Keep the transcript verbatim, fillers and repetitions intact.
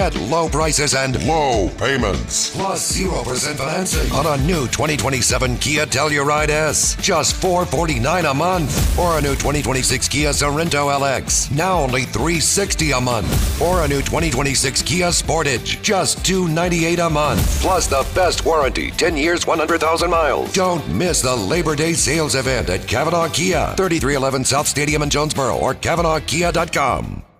At low prices and low payments. Plus zero percent financing on a new twenty twenty-seven Kia Telluride S. Just four hundred forty-nine dollars a month. Or a new twenty twenty-six Kia Sorento L X. Now only three hundred sixty dollars a month. Or a new twenty twenty-six Kia Sportage. Just two hundred ninety-eight dollars a month. Plus the best warranty, ten years, one hundred thousand miles. Don't miss the Labor Day sales event at Cavanaugh Kia. thirty-three eleven South Stadium in Jonesboro or Cavanaugh Kia dot com.